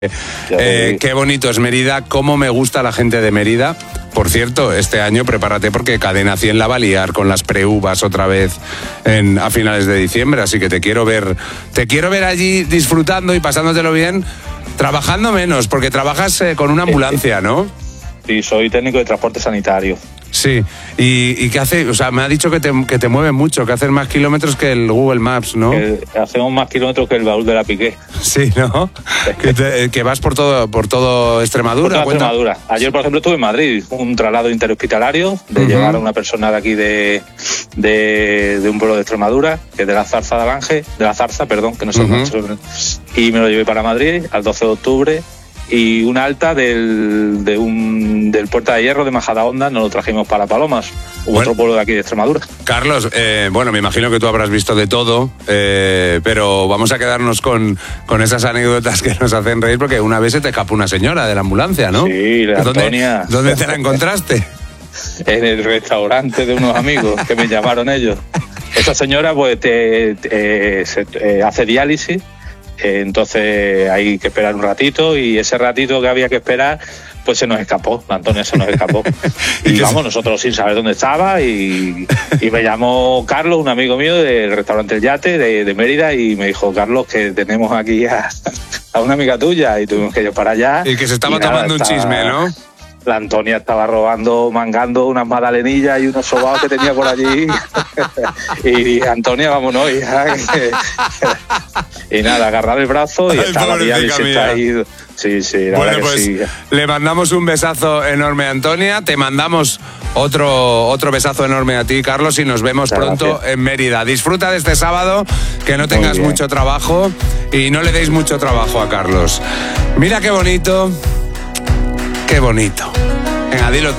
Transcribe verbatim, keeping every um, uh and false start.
Eh, qué bonito es Mérida, cómo me gusta la gente de Mérida. Por cierto, este año prepárate porque Cadena cien la va a liar con las pre-uvas otra vez en, a finales de diciembre, así que te quiero ver, te quiero ver allí disfrutando y pasándotelo bien, trabajando menos, porque trabajas eh, con una ambulancia, ¿no? Sí, soy técnico de transporte sanitario. Sí, y, y que hace, o sea, me ha dicho que te, que te mueve mucho, que haces más kilómetros que el Google Maps, ¿no? Que hacemos más kilómetros que el baúl de la Piqué. Sí, ¿no? que, te, que vas por todo, por todo Extremadura. Por toda Extremadura. Ayer, por ejemplo, estuve en Madrid, un traslado interhospitalario de uh-huh. llevar a una persona de aquí de, de, de un pueblo de Extremadura, que es de la Zarza de Alange, de la Zarza, perdón, que no sé uh-huh. y me lo llevé para Madrid al doce de octubre. Y una alta del, de un, del Puerta de Hierro de Majadahonda nos lo trajimos para Palomas, bueno, otro pueblo de aquí de Extremadura. Carlos, eh, bueno, me imagino que tú habrás visto de todo, eh, pero vamos a quedarnos con, con esas anécdotas que nos hacen reír, porque una vez se te escapó una señora de la ambulancia, ¿no? Sí, la Antonia. ¿Dónde, ¿dónde te la encontraste? En el restaurante de unos amigos que me llamaron ellos. Esa señora pues te, te, se, te hace diálisis. Entonces hay que esperar un ratito y ese ratito que había que esperar pues se nos escapó, la Antonia se nos escapó y vamos nosotros sin saber dónde estaba y, y me llamó Carlos, un amigo mío del restaurante El Yate de, de Mérida, y me dijo: Carlos, que tenemos aquí a, a una amiga tuya, y tuvimos que ir para allá y que se estaba nada, tomando estaba, un chisme, ¿no? La Antonia estaba robando, mangando unas magdalenillas y unos sobaos que tenía por allí. Y dije: Antonia, vámonos, hija. Y nada, agarrar el brazo y está la diálisis, está ahí. Sí, sí, la bueno, verdad pues que sí. Le mandamos un besazo enorme a Antonia, te mandamos otro, otro besazo enorme a ti, Carlos, y nos vemos Muchas pronto gracias. En Mérida. Disfruta de este sábado, que no tengas mucho trabajo y no le deis mucho trabajo a Carlos. Mira qué bonito. Qué bonito. Venga, dilo tú.